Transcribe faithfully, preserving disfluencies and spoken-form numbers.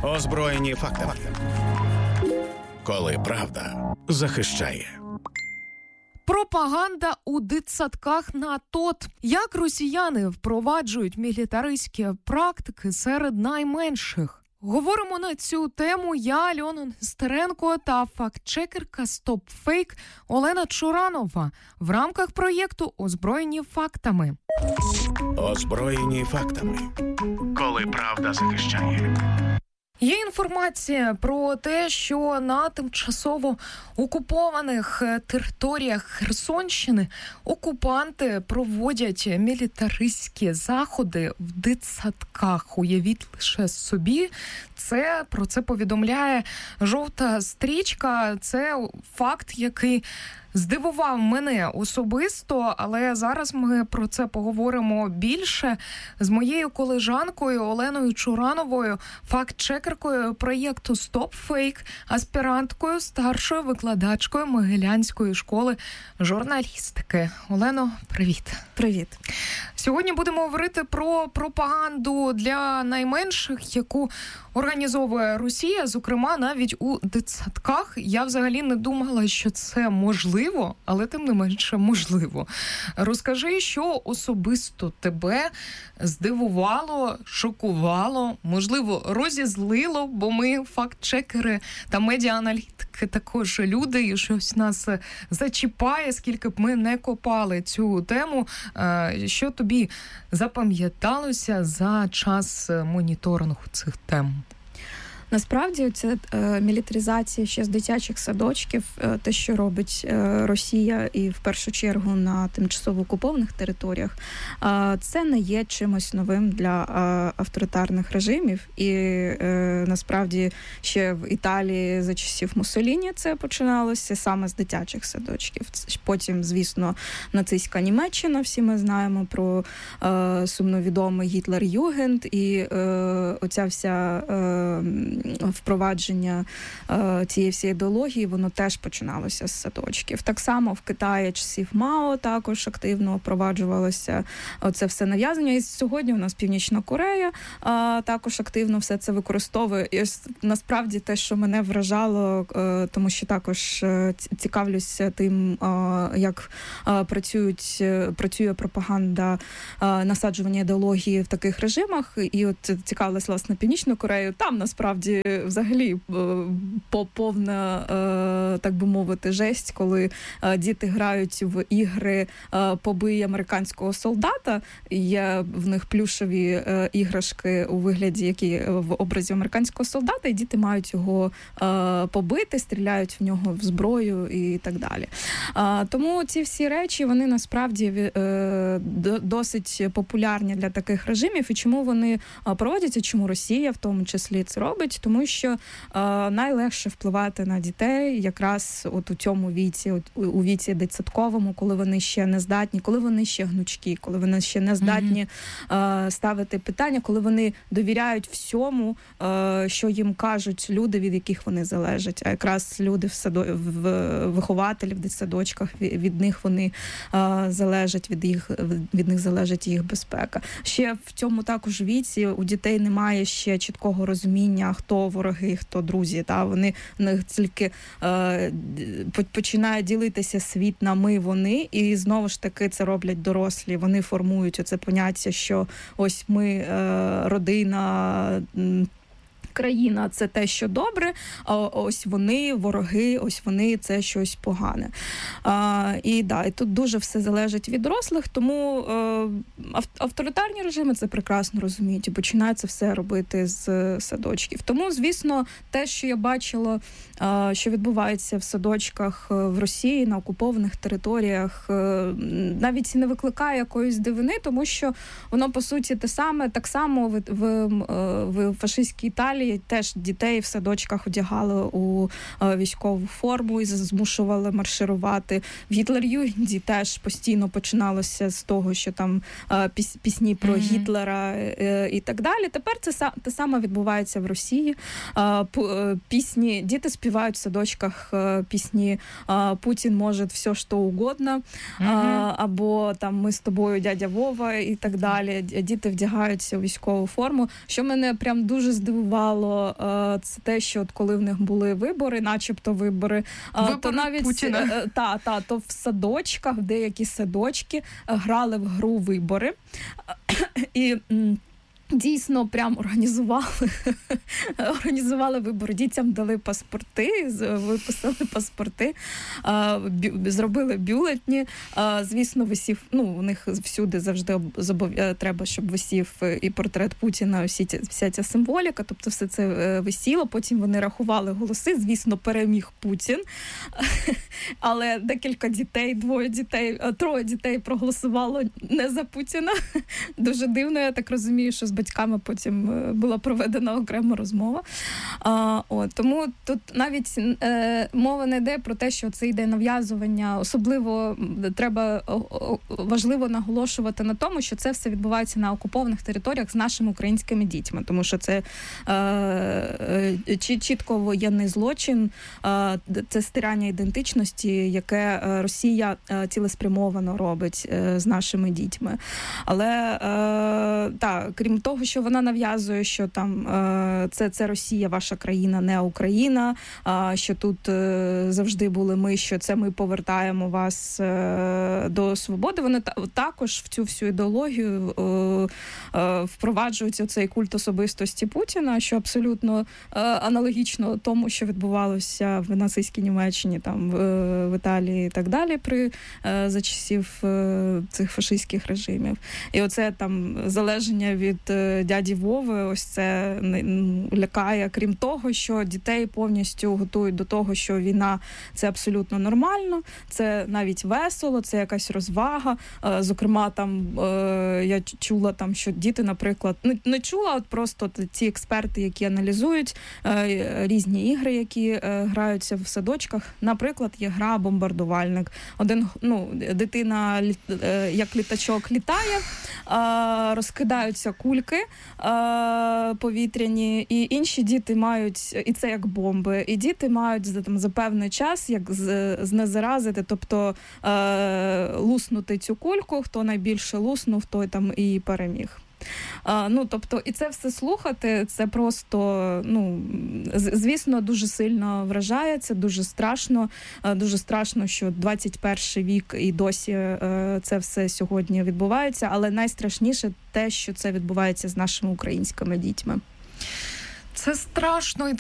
Озброєні фактами. Коли правда захищає. Пропаганда у дитсадках на ТОТ. Як росіяни впроваджують мілітаристські практики серед найменших? Говоримо на цю тему я, Альона Нестеренко, та фактчекерка «Стопфейк» Олена Чуранова в рамках проєкту «Озброєні фактами». Озброєні фактами. Коли правда захищає. Є інформація про те, що на тимчасово окупованих територіях Херсонщини окупанти проводять мілітаристські заходи в дитсадках. Уявіть лише собі, це про це повідомляє жовта стрічка. Це факт, який здивував мене особисто, але зараз ми про це поговоримо більше з моєю колежанкою Оленою Чурановою, факт-чекеркою проєкту «Стопфейк», аспіранткою, старшою викладачкою Могилянської школи журналістики. Олено, привіт. Привіт. Сьогодні будемо говорити про пропаганду для найменших, яку організовує Росія, зокрема навіть у дитсадках. Я взагалі не думала, що це можливо, але тим не менше можливо. Розкажи, що особисто тебе здивувало, шокувало, можливо, розізлило, бо ми факт-чекери та медіа-аналітики також люди, і щось нас зачіпає, скільки б ми не копали цю тему. Що тобі запам'яталося за час моніторингу цих тем? Насправді, це е, мілітаризація ще з дитячих садочків, е, те, що робить е, Росія і в першу чергу на тимчасово окупованих територіях, е, це не є чимось новим для е, авторитарних режимів. І е, насправді ще в Італії за часів Муссоліні це починалося саме з дитячих садочків. Потім, звісно, нацистська Німеччина, всі ми знаємо про е, сумновідомий Гітлер-Югенд і е, оця вся е, впровадження е, цієї всієї ідеології, воно теж починалося з садочків. Так само в Китаї часів Мао також активно впроваджувалося це все нав'язання. І сьогодні у нас Північна Корея е, також активно все це використовує. І ось насправді те, що мене вражало, е, тому що також е, цікавлюся тим, е, як е, працюють, працює пропаганда е, насаджування ідеології в таких режимах. І от цікавилась, власне, Північною Кореєю. Там, насправді, взагалі повна, так би мовити, жесть, коли діти грають в ігри «Побий американського солдата». Є в них плюшеві іграшки у вигляді, які в образі американського солдата, і діти мають його побити, стріляють в нього в зброю і так далі. Тому ці всі речі, вони насправді досить популярні для таких режимів. І чому вони проводяться, чому Росія в тому числі це робить? Тому що е, найлегше впливати на дітей якраз от у цьому віці, от, у, у віці дитсадковому, коли вони ще не здатні, коли вони ще гнучкі, коли вони ще не здатні mm-hmm. е, ставити питання, коли вони довіряють всьому, е, що їм кажуть люди, від яких вони залежать. А якраз люди в, садо, в вихователі в дитсадочках, від, від них вони е, залежать, від, їх, від них залежить їх безпека. Ще в цьому також віці у дітей немає ще чіткого розуміння, хто вороги, хто друзі. Та вони в них тільки е, починає ділитися світ на ми, вони, і знову ж таки це роблять дорослі. Вони формують оце поняття, що ось ми е, родина, країна – це те, що добре, а ось вони вороги, ось вони – це щось погане. А, і, да, і тут дуже все залежить від дорослих, тому е, авторитарні режими це прекрасно розуміють і починають це все робити з садочків. Тому, звісно, те, що я бачила, е, що відбувається в садочках в Росії, на окупованих територіях, е, навіть не викликає якоїсь дивини, тому що воно, по суті, те саме, так само в, в, в фашистській Італії теж дітей в садочках одягали у військову форму і змушували марширувати. В Гітлер-Югенді теж постійно починалося з того, що там пісні про mm-hmm. Гітлера і так далі. Тепер це те саме відбувається в Росії. Пісні, діти співають в садочках пісні «Путін може все, що угодно», mm-hmm. або там «Ми з тобою, дядя Вова» і так далі. Діти вдягаються у військову форму. Що мене прям дуже здивувало, вражало, це те, що от коли в них були вибори, начебто вибори, вибори то навіть Путіна. Та, та, то в садочках, в деякі садочки грали в гру вибори. І дійсно прям організували організували вибори. Дітям дали паспорти, виписали паспорти, бю, зробили бюлетні. Звісно, висів, ну, у них всюди завжди треба, щоб висів і портрет Путіна, всі ці, вся ця символіка, тобто все це висіло. Потім вони рахували голоси. Звісно, переміг Путін. Але декілька дітей, двоє дітей, троє дітей проголосувало не за Путіна. Дуже дивно, я так розумію, що з батьками потім була проведена окрема розмова. А, от, тому тут навіть е, мова не йде про те, що це йде нав'язування. Особливо треба важливо наголошувати на тому, що це все відбувається на окупованих територіях з нашими українськими дітьми, тому що це е, е, чітко воєнний злочин, е, це стирання ідентичності, яке Росія е, цілеспрямовано робить е, з нашими дітьми. Але е, так, крім того, що вона нав'язує, що там е, це, це Росія, ваша країна, не Україна, е, що тут е, завжди були ми, що це ми повертаємо вас е, до свободи. Вони та, також в цю всю ідеологію е, е, впроваджують оцей культ особистості Путіна, що абсолютно е, аналогічно тому, що відбувалося в нацистській Німеччині, там в, в Італії і так далі, при е, за часів е, цих фашистських режимів. І оце там залеження від дяді Вови, ось це лякає. Крім того, що дітей повністю готують до того, що війна – це абсолютно нормально, це навіть весело, це якась розвага. Зокрема, там я чула, там, що діти, наприклад, не чула, от просто ці експерти, які аналізують різні ігри, які граються в садочках. Наприклад, є гра «Бомбардувальник». Один, ну, дитина як літачок літає, розкидаються кульки повітряні, і інші діти мають, і це як бомби, і діти мають за, там, за певний час як знезаразити, тобто е, луснути цю кульку, хто найбільше луснув, той там і переміг. А, ну, тобто, і це все слухати, це просто, ну, звісно, дуже сильно вражає, це дуже страшно, дуже страшно, що двадцять перший вік і досі е, це все сьогодні відбувається, але найстрашніше те, що це відбувається з нашими українськими дітьми. Це страшно, і